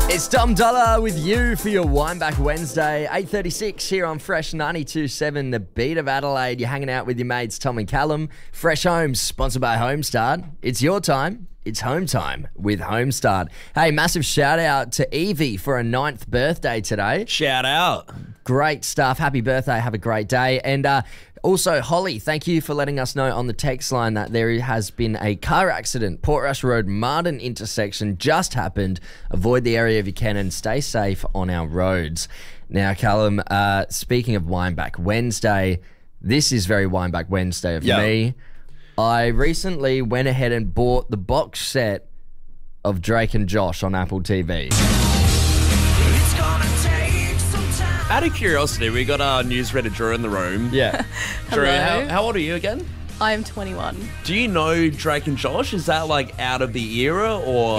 It's Dom Dollar with you for your Wineback Wednesday, 8:36 here on Fresh 92.7, the beat of Adelaide. You're hanging out with your mates Tom and Callum. Fresh Homes, sponsored by Homestart. It's your time. It's home time with Homestart. Hey, massive shout out to Evie for her 9th birthday today. Shout out. Great stuff. Happy birthday. Have a great day. And also, Holly, thank you for letting us know on the text line that there has been a car accident. Portrush Road, Martin intersection just happened. Avoid the area if you can and stay safe on our roads. Now, Callum, speaking of Wineback Wednesday, this is very Wineback Wednesday of me. I recently went ahead and bought the box set of Drake and Josh on Apple TV. Out of curiosity, we got our news reader Drew in the room. Yeah. Drew, Hello. how old are you again? I am 21. Do you know Drake and Josh? Is that like out of the era or?